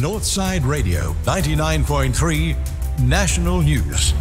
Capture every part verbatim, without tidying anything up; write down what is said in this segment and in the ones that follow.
Northside Radio, ninety-nine point three National News.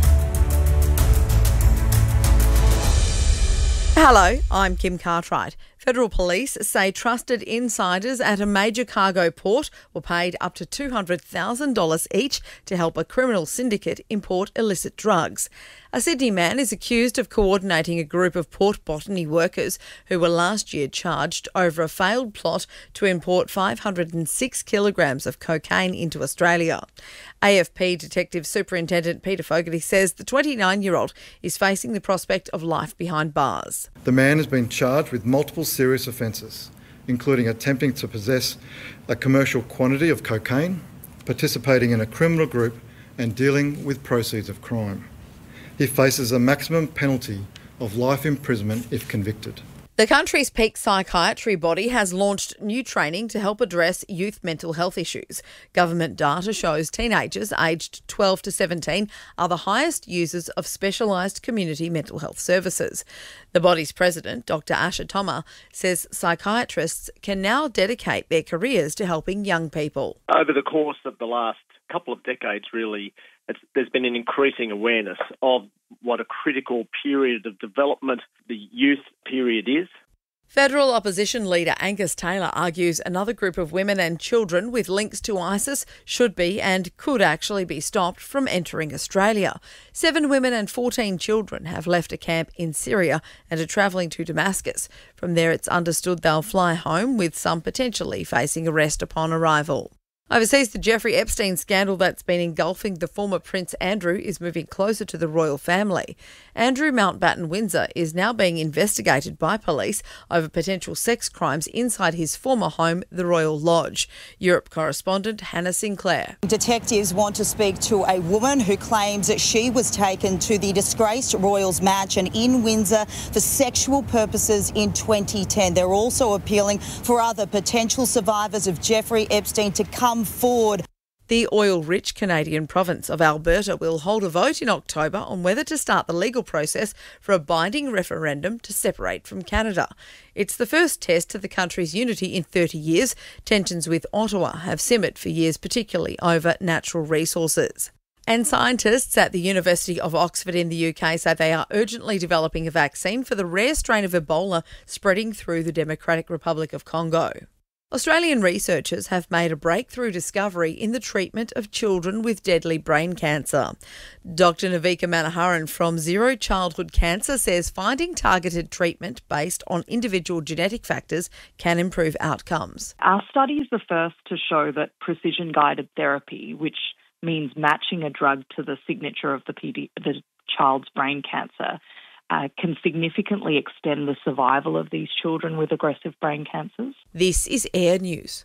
Hello, I'm Kim Cartwright. Federal police say trusted insiders at a major cargo port were paid up to two hundred thousand dollars each to help a criminal syndicate import illicit drugs. A Sydney man is accused of coordinating a group of port botany workers who were last year charged over a failed plot to import five hundred six kilograms of cocaine into Australia. A F P Detective Superintendent Peter Fogarty says the twenty-nine-year-old is facing the prospect of life behind bars. The man has been charged with multiple serious offences, including attempting to possess a commercial quantity of cocaine, participating in a criminal group and dealing with proceeds of crime. He faces a maximum penalty of life imprisonment if convicted. The country's peak psychiatry body has launched new training to help address youth mental health issues. Government data shows teenagers aged twelve to seventeen are the highest users of specialised community mental health services. The body's president, Doctor Asha Thoma, says psychiatrists can now dedicate their careers to helping young people. Over the course of the last couple of decades, really, it's, there's been an increasing awareness of what a critical period of development the youth period is. Federal opposition leader Angus Taylor argues another group of women and children with links to ISIS should be and could actually be stopped from entering Australia. Seven women and fourteen children have left a camp in Syria and are travelling to Damascus. From there, it's understood they'll fly home, with some potentially facing arrest upon arrival. Overseas, the Jeffrey Epstein scandal that's been engulfing the former Prince Andrew is moving closer to the royal family. Andrew Mountbatten Windsor is now being investigated by police over potential sex crimes inside his former home, the Royal Lodge. Europe correspondent Hannah Sinclair. Detectives want to speak to a woman who claims that she was taken to the disgraced Royals mansion in Windsor for sexual purposes in twenty ten. They're also appealing for other potential survivors of Jeffrey Epstein to come forward. The oil-rich Canadian province of Alberta will hold a vote in October on whether to start the legal process for a binding referendum to separate from Canada. It's the first test to the country's unity in thirty years. Tensions with Ottawa have simmered for years, particularly over natural resources. And scientists at the University of Oxford in the U K say they are urgently developing a vaccine for the rare strain of Ebola spreading through the Democratic Republic of Congo. Australian researchers have made a breakthrough discovery in the treatment of children with deadly brain cancer. Doctor Navika Manoharan from Zero Childhood Cancer says finding targeted treatment based on individual genetic factors can improve outcomes. Our study is the first to show that precision-guided therapy, which means matching a drug to the signature of the, pedi- the child's brain cancer, Uh, can significantly extend the survival of these children with aggressive brain cancers. This is Air News.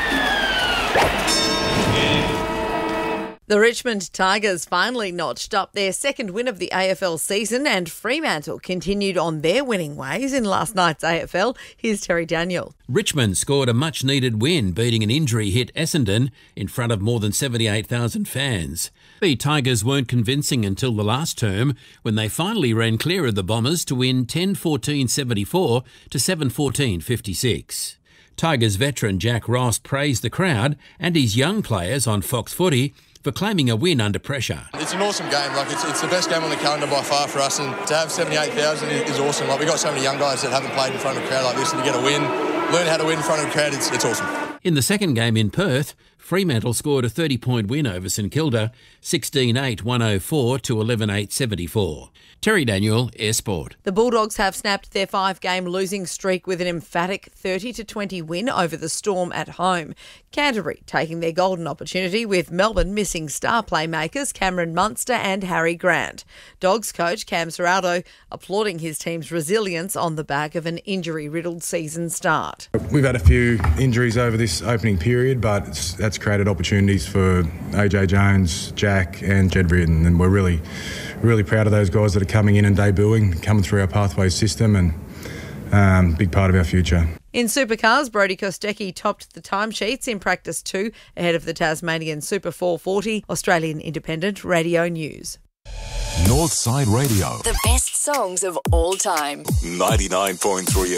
The Richmond Tigers finally notched up their second win of the A F L season, and Fremantle continued on their winning ways in last night's A F L. Here's Terry Daniel. Richmond scored a much-needed win, beating an injury-hit Essendon in front of more than seventy-eight thousand fans. The Tigers weren't convincing until the last term, when they finally ran clear of the Bombers to win ten fourteen seventy-four to seven fourteen fifty-six. Tigers veteran Jack Ross praised the crowd and his young players on Fox Footy for claiming a win under pressure. It's an awesome game. Like it's, it's the best game on the calendar by far for us, and to have seventy-eight thousand is awesome. Like we've got so many young guys that haven't played in front of a crowd like this, and to get a win, learn how to win in front of a crowd, it's, it's awesome. In the second game in Perth, Fremantle scored a thirty-point win over St Kilda, sixteen eight one oh four to eleven eight seventy-four. Terry Daniel, Air Sport. The Bulldogs have snapped their five-game losing streak with an emphatic thirty to twenty win over the Storm at home. Canterbury taking their golden opportunity, with Melbourne missing star playmakers Cameron Munster and Harry Grant. Dogs coach Cam Serrato applauding his team's resilience on the back of an injury-riddled season start. We've had a few injuries over this opening period, but it's, that's created opportunities for A J Jones, Jack and Jed Reardon, and we're really, really proud of those guys that are coming in and debuting, coming through our pathway system, and um, big part of our future. In supercars, Brodie Kostecki topped the timesheets in practice two ahead of the Tasmanian Super four forty. Australian Independent Radio News. Northside Radio. The best songs of all time. ninety-nine point three